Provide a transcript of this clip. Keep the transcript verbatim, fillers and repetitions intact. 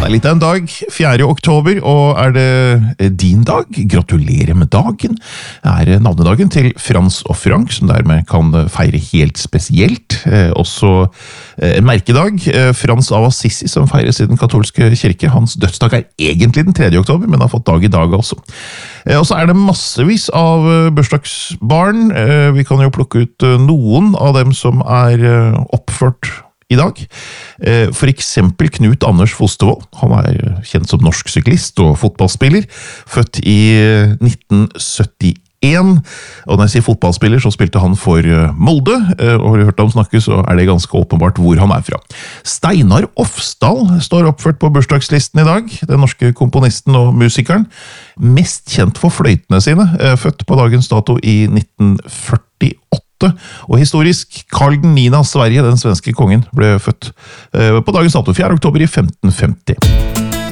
er litt av en dag, fjerde oktober, og er det din dag? Gratulerer med dagen! Det er navnedagen til Frans og Frank, som dermed kan feire helt spesielt. Eh, også en merkedag, eh, Frans av Assisi, som feires i den katolske kirke. Hans dødsdag er egentlig den tredje oktober, men har fått dag i dag også. Eh, og så er det massevis av eh, bursdagsbarn. Eh, vi kan jo plukke ut eh, noen av dem som er eh, oppført i dag. For eksempel Knut Anders Fostervold. Han er kjent som norsk syklist og fotballspiller, født i nitten syttien. Og når jeg sier fotballspiller, så spilte han for Molde, og har du hørt ham snakke, så er det ganske åpenbart hvor han er fra. Steinar Ofsdal står oppført på bursdagslisten i dag, den norske komponisten og musikeren. Mest kjent for fløytene sine, født på dagens dato i nitten førtiåtte. Og historisk, Karl den niende av Sverige, den svenske kongen, ble født på dagens dato fjerde oktober i femten femti.